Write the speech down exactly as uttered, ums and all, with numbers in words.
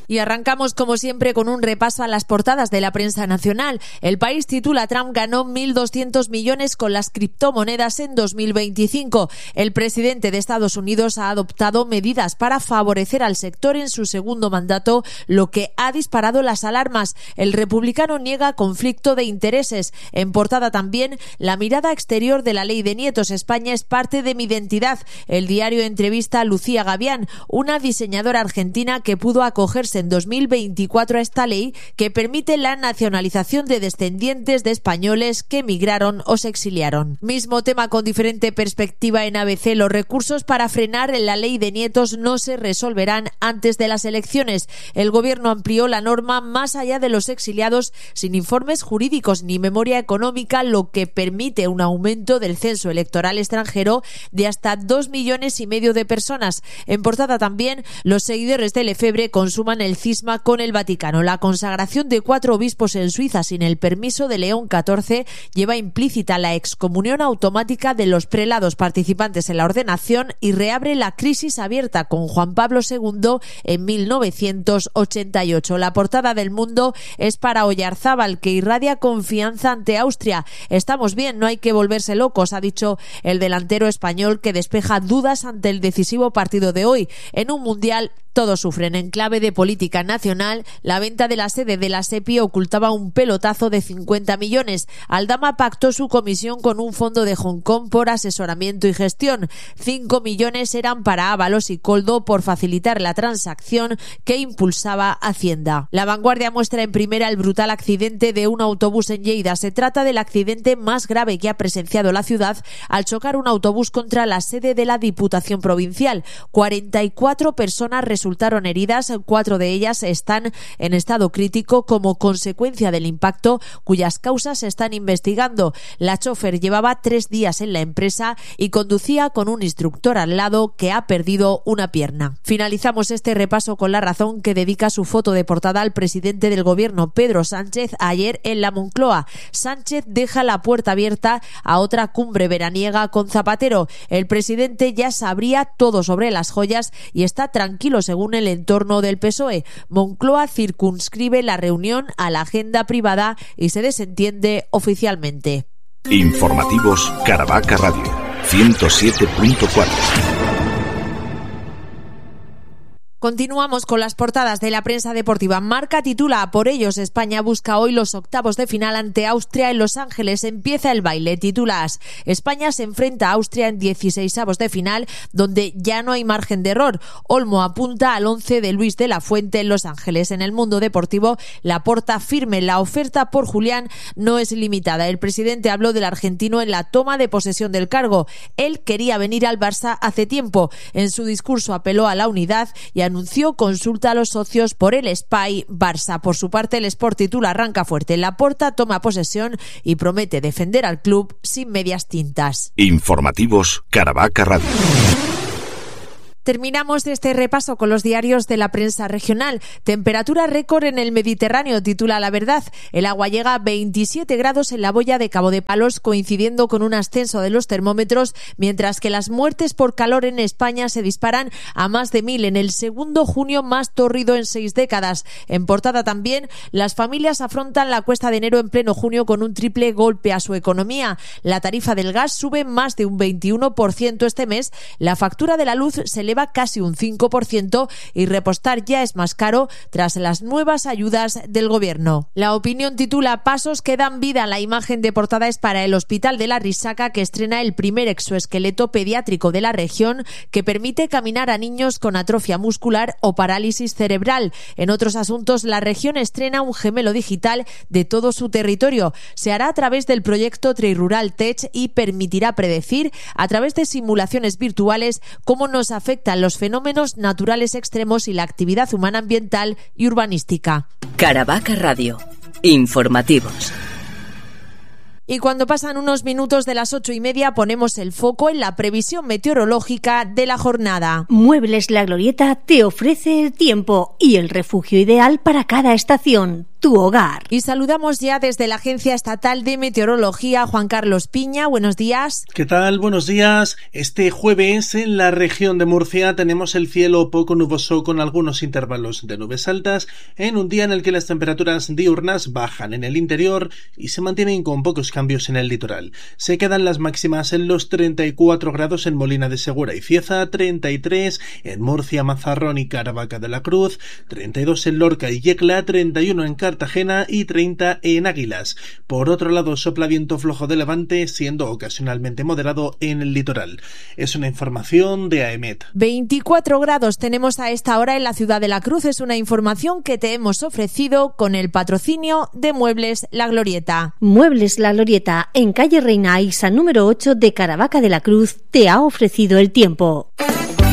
Y arrancamos como siempre con un repaso a las portadas de la prensa nacional. El País titula: Trump ganó mil doscientos millones con las criptomonedas en dos mil veinticinco. El presidente de Estados Unidos ha adoptado medidas para favorecer al sector en su segundo mandato, lo que ha disparado las alarmas. El republicano niega conflicto de intereses. En portada también, la mirada exterior de la ley de nietos. España es parte de mi identidad. El diario entrevista a Lucía Gavián, una diseñadora argentina que pudo acogerse en dos mil veinticuatro a esta ley que permite la nacionalización de descendientes de españoles que emigraron o se exiliaron. Mismo tema con diferente perspectiva en A B C. Los recursos para frenar la ley de nietos no se resolverán antes de las elecciones. El gobierno amplió la norma más allá de los exiliados sin informes jurídicos ni memoria económica, lo que permite un aumento del censo electoral extranjero de hasta dos millones y medio de personas. En portada también, los seguidores de Lefebvre consuman el cisma con el Vaticano. La consagración de cuatro obispos en Suiza sin el permiso de León catorce lleva implícita la excomunión automática de los prelados participantes en la ordenación y reabre la crisis abierta con Juan Pablo segundo en mil novecientos ochenta y ocho. La portada del Mundo es para Oyarzábal, que irradia confianza ante Austria. Estamos bien, no hay que volverse locos, ha dicho el delantero español, que despeja dudas ante el decisivo partido de hoy. En un mundial todos sufren. En clave de política nacional, la venta de la sede de la SEPI ocultaba un pelotazo de cincuenta millones. Aldama pactó su comisión con un fondo de Hong Kong por asesoramiento y gestión. cinco millones eran para Ábalos y Koldo por facilitar la transacción que impulsaba Hacienda. La Vanguardia muestra en primera el brutal accidente de un autobús en Lleida. Se trata del accidente más grave que ha presenciado la ciudad al chocar un autobús contra la sede de la Diputación Provincial. cuarenta y cuatro personas resultaron Resultaron heridas, cuatro de ellas están en estado crítico como consecuencia del impacto, cuyas causas se están investigando. La chofer llevaba tres días en la empresa y conducía con un instructor al lado que ha perdido una pierna. Finalizamos este repaso con La Razón, que dedica su foto de portada al presidente del gobierno, Pedro Sánchez, ayer en la Moncloa. Sánchez deja la puerta abierta a otra cumbre veraniega con Zapatero. El presidente ya sabría todo sobre las joyas y está tranquilo, según el entorno del P S O E. Moncloa circunscribe la reunión a la agenda privada y se desentiende oficialmente. Informativos Caravaca Radio ciento siete punto cuatro. Continuamos con las portadas de la prensa deportiva. Marca titula: por ellos España busca hoy los octavos de final ante Austria en Los Ángeles. Empieza el baile. Titulas: España se enfrenta a Austria en dieciseisavos de final, donde ya no hay margen de error. Olmo apunta al once de Luis de la Fuente en Los Ángeles. En el mundo deportivo, Laporta firme: la oferta por Julián no es limitada. El presidente habló del argentino en la toma de posesión del cargo. Él quería venir al Barça hace tiempo. En su discurso apeló a la unidad y anunció consulta a los socios por el S P Y Barça. Por su parte, el Sport titula: arranca fuerte. Laporta toma posesión y promete defender al club sin medias tintas. Informativos Caravaca Radio. Terminamos este repaso con los diarios de la prensa regional. Temperatura récord en el Mediterráneo, titula La Verdad. El agua llega a veintisiete grados en la boya de Cabo de Palos, coincidiendo con un ascenso de los termómetros, mientras que las muertes por calor en España se disparan a más de mil en el segundo junio más tórrido en seis décadas. En portada también, las familias afrontan la cuesta de enero en pleno junio con un triple golpe a su economía. La tarifa del gas sube más de un veintiuno por ciento este mes, la factura de la luz se eleva casi un cinco por ciento y repostar ya es más caro tras las nuevas ayudas del gobierno. La Opinión titula: pasos que dan vida. La imagen de portada es para el Hospital de la Risaca, que estrena el primer exoesqueleto pediátrico de la región que permite caminar a niños con atrofia muscular o parálisis cerebral. En otros asuntos, la región estrena un gemelo digital de todo su territorio. Se hará a través del proyecto Trirural Tech y permitirá predecir, a través de simulaciones virtuales, cómo nos afecta los fenómenos naturales extremos y la actividad humana ambiental y urbanística. Caravaca Radio. Informativos. Y cuando pasan unos minutos de las ocho y media, ponemos el foco en la previsión meteorológica de la jornada. Muebles La Glorieta te ofrece el tiempo y el refugio ideal para cada estación. tu hogar. Y saludamos ya desde la Agencia Estatal de Meteorología, Juan Carlos Piña. Buenos días. ¿Qué tal? Buenos días. Este jueves en la región de Murcia tenemos el cielo poco nuboso con algunos intervalos de nubes altas en un día en el que las temperaturas diurnas bajan en el interior y se mantienen con pocos cambios en el litoral. Se quedan las máximas en los treinta y cuatro grados en Molina de Segura y Cieza, treinta y tres en Murcia, Mazarrón y Caravaca de la Cruz, treinta y dos en Lorca y Yecla, treinta y uno en Cartagena y treinta en Águilas. Por otro lado, sopla viento flojo de levante, siendo ocasionalmente moderado en el litoral. Es una información de AEMET. veinticuatro grados tenemos a esta hora en la ciudad de la Cruz. Es una información que te hemos ofrecido con el patrocinio de Muebles La Glorieta. Muebles La Glorieta, en calle Reina Aixa número ocho de Caravaca de la Cruz, te ha ofrecido el tiempo.